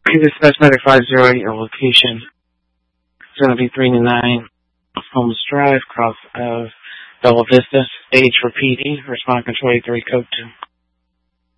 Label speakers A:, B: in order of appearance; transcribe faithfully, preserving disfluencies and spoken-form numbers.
A: Dispatch medic five zero eight, your location is going to be three nine Holmes Drive, Cross of Bella Vista. Stage for P D. Respond control eight three code two.